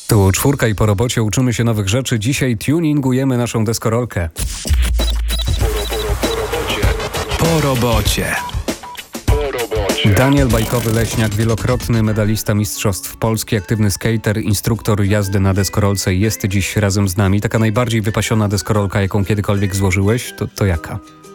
Tu czwórka i po robocie uczymy się nowych rzeczy. Dzisiaj tuningujemy naszą deskorolkę. Po robocie. Daniel Bajkowy-Leśniak, wielokrotny medalista Mistrzostw Polski, aktywny skater, instruktor jazdy na deskorolce, jest dziś razem z nami. Taka najbardziej wypasiona deskorolka, jaką kiedykolwiek złożyłeś, to jaka?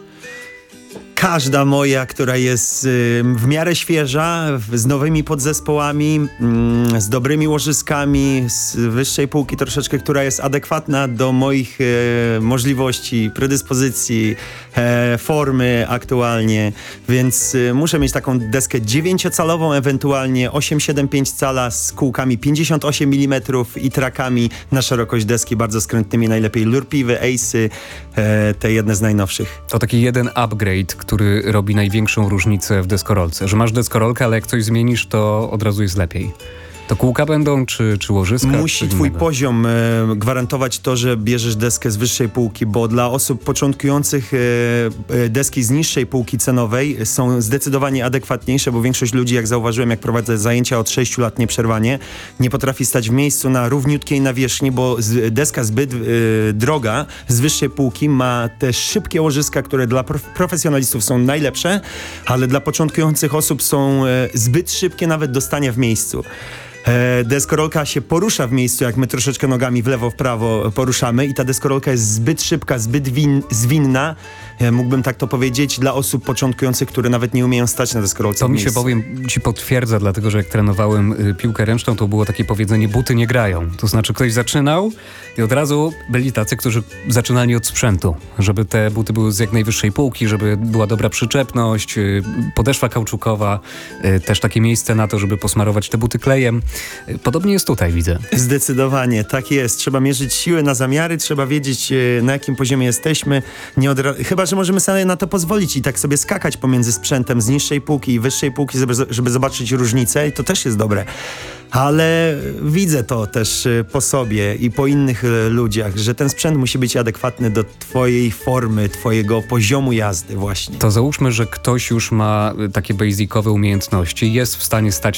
Każda moja, która jest w miarę świeża, z nowymi podzespołami, z dobrymi łożyskami, z wyższej półki troszeczkę, która jest adekwatna do moich możliwości, predyspozycji, formy aktualnie, więc muszę mieć taką deskę 9-calową, ewentualnie 8,75 cala z kółkami 58 mm i trakami na szerokość deski, bardzo skrętnymi, najlepiej lurpiwy, ace'y, te jedne z najnowszych. To taki jeden upgrade, który robi największą różnicę w deskorolce. Że masz deskorolkę, ale jak coś zmienisz, to od razu jest lepiej. To kółka będą, czy łożyska? Musi twój poziom gwarantować to, że bierzesz deskę z wyższej półki, bo dla osób początkujących deski z niższej półki cenowej są zdecydowanie adekwatniejsze, bo większość ludzi, jak zauważyłem, jak prowadzę zajęcia od 6 lat nieprzerwanie, nie potrafi stać w miejscu na równiutkiej nawierzchni, bo deska zbyt droga z wyższej półki ma te szybkie łożyska, które dla profesjonalistów są najlepsze, ale dla początkujących osób są zbyt szybkie nawet do stania w miejscu. Deskorolka się porusza w miejscu, jak my troszeczkę nogami w lewo, w prawo poruszamy i ta deskorolka jest zbyt szybka, zbyt zwinna, mógłbym tak to powiedzieć, dla osób początkujących, które nawet nie umieją stać na deskorolce. To mi się, powiem ci, potwierdza, dlatego że jak trenowałem piłkę ręczną, to było takie powiedzenie: buty nie grają. To znaczy ktoś zaczynał i od razu byli tacy, którzy zaczynali od sprzętu, żeby te buty były z jak najwyższej półki, żeby była dobra przyczepność, podeszwa kauczukowa, też takie miejsce na to, żeby posmarować te buty klejem. Podobnie jest tutaj, widzę. Zdecydowanie, tak jest. Trzeba mierzyć siły na zamiary, trzeba wiedzieć, na jakim poziomie jesteśmy. Chyba że możemy sobie na to pozwolić i tak sobie skakać pomiędzy sprzętem z niższej półki i wyższej półki, żeby zobaczyć różnicę, i to też jest dobre. Ale widzę to też po sobie i po innych ludziach, że ten sprzęt musi być adekwatny do twojej formy, twojego poziomu jazdy właśnie. To załóżmy, że ktoś już ma takie basicowe umiejętności, jest w stanie stać